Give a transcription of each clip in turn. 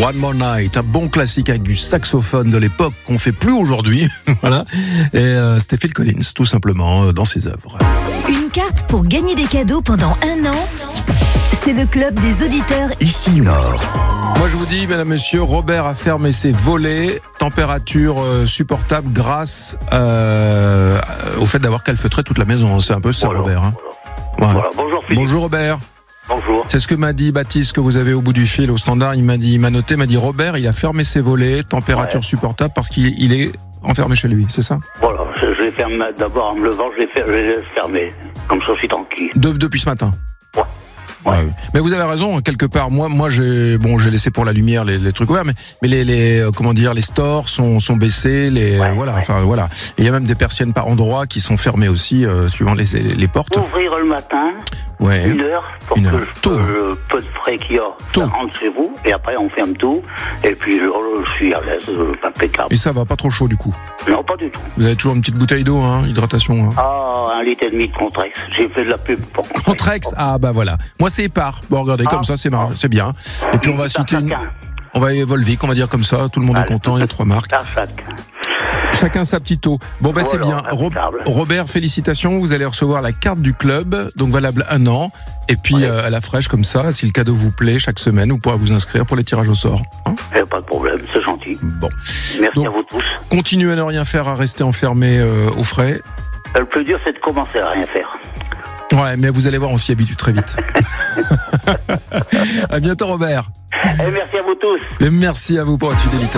One More Night, un bon classique avec du saxophone de l'époque qu'on fait plus aujourd'hui. Voilà. Et c'était Phil Collins, tout simplement, dans ses œuvres. Une carte pour gagner des cadeaux pendant 1 an. C'est le club des auditeurs Ici Nord. Moi je vous dis, mesdames, messieurs, Robert a fermé ses volets, température supportable grâce au fait d'avoir calfeutré toute la maison. C'est un peu ça, voilà, Robert. Hein. Voilà. Bonjour Philippe. Bonjour Robert. Bonjour. C'est ce que m'a dit Baptiste, que vous avez au bout du fil au standard. Il m'a dit Robert, il a fermé ses volets, température supportable parce qu'il est enfermé chez lui, c'est ça? Voilà, je vais fermer d'abord en me levant, je les laisse fermer. Comme ça, je suis tranquille. Depuis ce matin? Ouais. Ouais. Mais vous avez raison, quelque part. Moi, j'ai laissé pour la lumière les trucs ouverts, mais les stores sont baissés, voilà. Et il y a même des persiennes par endroits qui sont fermées aussi, suivant les portes. Ouvrir le matin. Ouais. 1 heure pour que le peu de frais qu'il y a ça rentre chez vous, et après on ferme tout, et puis je suis à l'aise, impeccable. Et ça va pas trop chaud du coup? Non, pas du tout. Vous avez toujours une petite bouteille d'eau, hein, hydratation. Hein. Ah, 1,5 litre de Contrex. J'ai fait de la pub pour Contrex. Contrex, ah bah voilà. Moi c'est Épar. Bon, regardez, comme ça c'est marrant, c'est bien. Et puis on va citer on va Volvic, on va dire comme ça, tout le monde est content, il y a 3 marques. Chacun sa petite eau. Bon, ben c'est bien. Robert, félicitations. Vous allez recevoir la carte du club, donc valable 1 an. Et puis, à la fraîche, comme ça, si le cadeau vous plaît, chaque semaine, vous pourrez vous inscrire pour les tirages au sort. Hein, pas de problème, c'est gentil. Bon. Merci donc, à vous tous. Continuez à ne rien faire, à rester enfermé au frais. Le plus dur, c'est de commencer à rien faire. Ouais, mais vous allez voir, on s'y habitue très vite. À bientôt, Robert. Et merci à vous tous. Et merci à vous pour votre fidélité.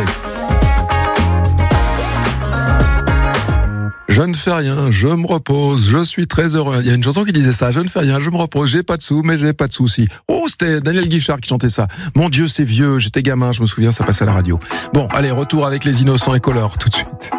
Je ne fais rien, je me repose, je suis très heureux. Il y a une chanson qui disait ça, je ne fais rien, je me repose, j'ai pas de sous, mais j'ai pas de soucis. Oh, c'était Daniel Guichard qui chantait ça. Mon Dieu, c'est vieux, j'étais gamin, je me souviens, ça passait à la radio. Bon, allez, retour avec les Innocents et Colors, tout de suite.